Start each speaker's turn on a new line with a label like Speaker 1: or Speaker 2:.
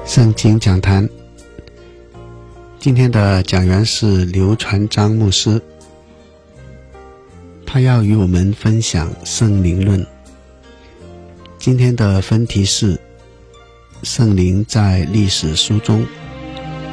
Speaker 1: 圣经讲坛，今天的讲员是刘传章牧师，他要与我们分享圣灵论。今天的分题是圣灵在历史书中。